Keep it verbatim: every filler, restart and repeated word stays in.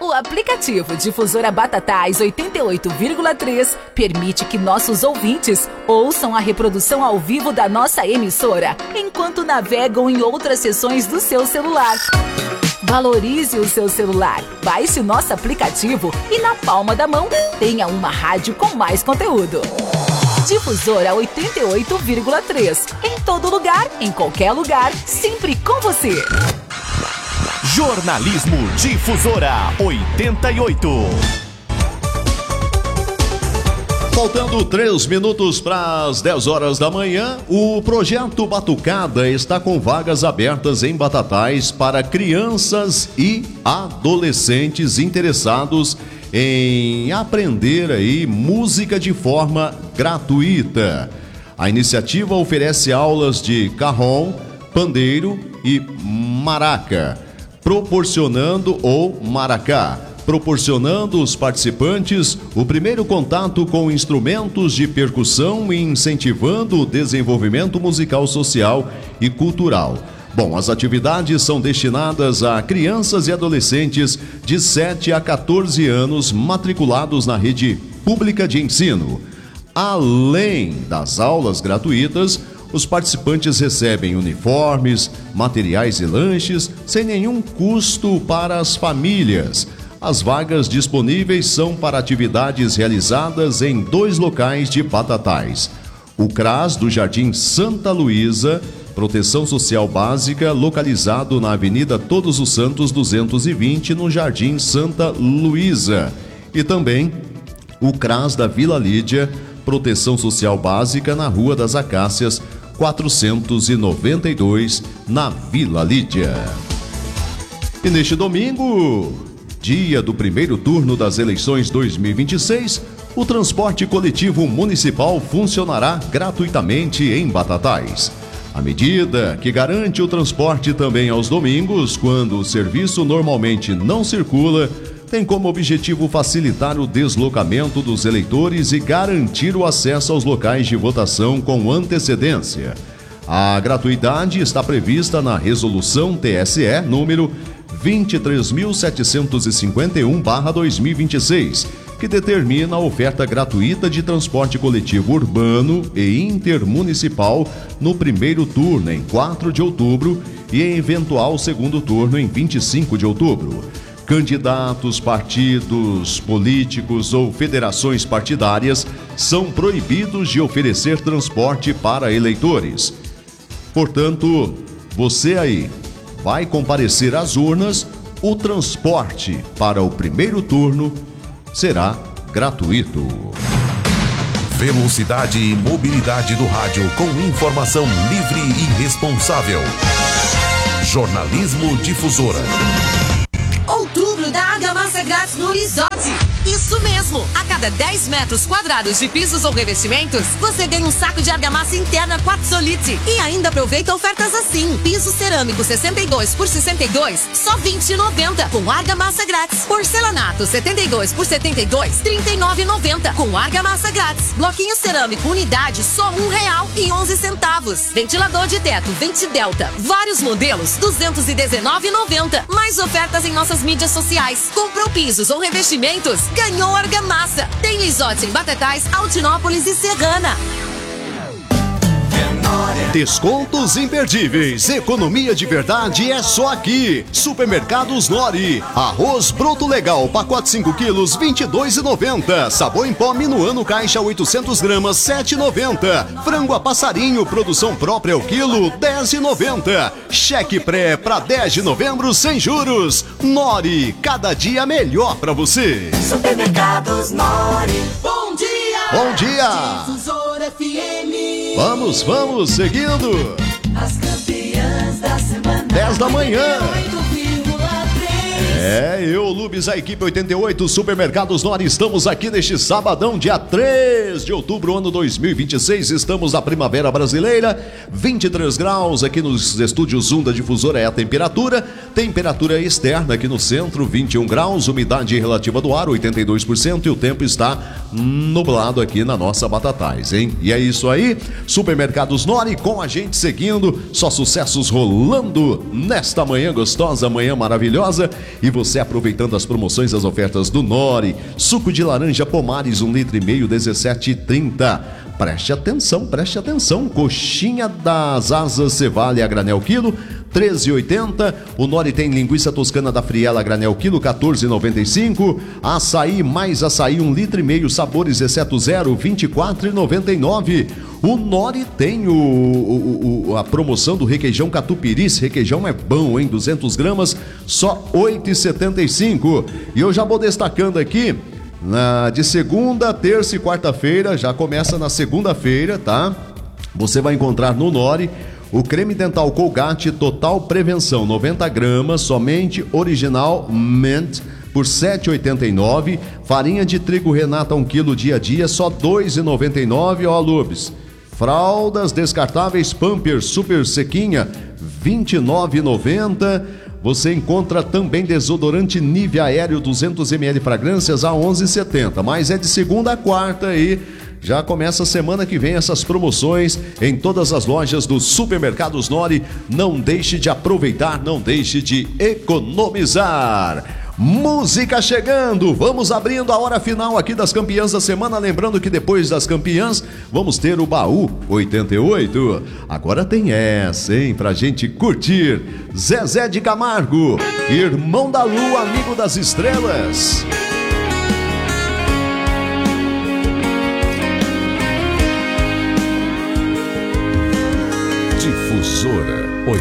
O aplicativo Difusora Batatais oitenta e oito vírgula três permite que nossos ouvintes ouçam a reprodução ao vivo da nossa emissora, enquanto navegam em outras seções do seu celular. Valorize o seu celular, baixe o nosso aplicativo e na palma da mão tenha uma rádio com mais conteúdo. Difusora oitenta e oito vírgula três. Em todo lugar, em qualquer lugar, sempre com você. Jornalismo Difusora oitenta e oito. Faltando três minutos para as dez horas da manhã, o projeto Batucada está com vagas abertas em Batatais para crianças e adolescentes interessados em aprender aí música de forma gratuita. A iniciativa oferece aulas de cajón, pandeiro e maraca, proporcionando ou maracá, proporcionando aos participantes o primeiro contato com instrumentos de percussão e incentivando o desenvolvimento musical, social e cultural. Bom, as atividades são destinadas a crianças e adolescentes de sete a quatorze anos matriculados na rede pública de ensino. Além das aulas gratuitas, os participantes recebem uniformes, materiais e lanches sem nenhum custo para as famílias. As vagas disponíveis são para atividades realizadas em dois locais de Batatais. O CRAS do Jardim Santa Luísa, Proteção Social Básica, localizado na Avenida Todos os Santos duzentos e vinte, no Jardim Santa Luísa. E também o CRAS da Vila Lídia, Proteção Social Básica, na Rua das Acácias, quatrocentos e noventa e dois, na Vila Lídia. E neste domingo, dia do primeiro turno das eleições dois mil e vinte e seis, o transporte coletivo municipal funcionará gratuitamente em Batatais. A medida, que garante o transporte também aos domingos, quando o serviço normalmente não circula, tem como objetivo facilitar o deslocamento dos eleitores e garantir o acesso aos locais de votação com antecedência. A gratuidade está prevista na Resolução T S E número vinte e três mil setecentos e cinquenta e um barra dois mil e vinte e seis, que determina a oferta gratuita de transporte coletivo urbano e intermunicipal no primeiro turno, em quatro de outubro, e em eventual segundo turno, em vinte e cinco de outubro. Candidatos, partidos políticos ou federações partidárias são proibidos de oferecer transporte para eleitores. Portanto, você aí vai comparecer às urnas, o transporte para o primeiro turno será gratuito. Velocidade e mobilidade do rádio com informação livre e responsável. Jornalismo Difusora. Outubro da Argamassa Grátis no Resort. Isso mesmo! A cada dez metros quadrados de pisos ou revestimentos, você ganha um saco de argamassa interna Quartzolite. E ainda aproveita ofertas assim: piso cerâmico sessenta e dois por sessenta e dois, só vinte reais e noventa centavos, com argamassa grátis. Porcelanato setenta e dois por setenta e dois, trinta e nove reais e noventa centavos, com argamassa grátis. Bloquinho cerâmico unidade, só um real e onze centavos. Ventilador de teto Ventidelta, vários modelos, duzentos e dezenove reais e noventa centavos. Mais ofertas em nossas mídias sociais. Comprou pisos ou revestimentos? Ganhou argamassa. Tem Lisote em Batatais, Altinópolis e Serrana. Descontos imperdíveis, economia de verdade é só aqui. Supermercados Nori. Arroz bruto legal, pacote cinco quilos, vinte e dois reais e noventa centavos. Sabão em pó Minuano caixa oitocentos gramas, sete reais e noventa centavos. Frango a passarinho, produção própria ao quilo, dez reais e noventa centavos. Cheque pré para dez de novembro sem juros. Nori, cada dia melhor para você. Supermercados Nori. Bom dia! Bom dia! Difusora F M. Vamos, vamos, seguindo. As campeãs da semana. dez da manhã. oitenta e oito vírgula três. É, eu, Lubes, a equipe oitenta e oito, Supermercados Nori, estamos aqui neste sabadão, dia três de outubro, ano dois mil e vinte e seis, estamos na primavera brasileira, vinte e três graus aqui nos estúdios Zoom da Difusora é a temperatura, temperatura externa aqui no centro, vinte e um graus, umidade relativa do ar, oitenta e dois por cento, e o tempo está nublado aqui na nossa Batatais, hein? E é isso aí, Supermercados Nori com a gente seguindo, só sucessos rolando nesta manhã gostosa, manhã maravilhosa, e você aproveitando as promoções, as ofertas do Nori. Suco de laranja Pomares, um litro e meio, dezessete e trinta. Preste atenção, preste atenção. Coxinha das asas Cevale a granel quilo, treze e oitenta. O Nori tem linguiça toscana da Friela a granel quilo, quatorze e noventa e cinco. Açaí mais açaí, um litro e meio, sabores exceto zero, vinte e quatro e noventa e nove. O Nori tem o, o, o, a promoção do requeijão catupiry. Esse requeijão é bom, hein? duzentas gramas, só oito e setenta e cinco. E eu já vou destacando aqui, na, de segunda, terça e quarta-feira, já começa na segunda-feira, tá? Você vai encontrar no Nori o creme dental Colgate Total Prevenção, noventa gramas, somente original Mint, por sete e oitenta e nove. Farinha de trigo Renata, um quilo dia a dia, só dois e noventa e nove. Ó, Lubes. Fraldas descartáveis Pampers Super Sequinha, vinte e nove e noventa. Você encontra também desodorante Nivea Aéreo duzentos mililitros fragrâncias a onze e setenta. Mas é de segunda a quarta aí. Já começa a semana que vem essas promoções em todas as lojas dos supermercados Nori. Não deixe de aproveitar, não deixe de economizar. Música chegando, vamos abrindo a hora final aqui das campeãs da semana. Lembrando que depois das campeãs vamos ter o baú oitenta e oito. Agora tem essa, hein, pra gente curtir. Zezé de Camargo, Irmão da Lua, Amigo das Estrelas. Difusora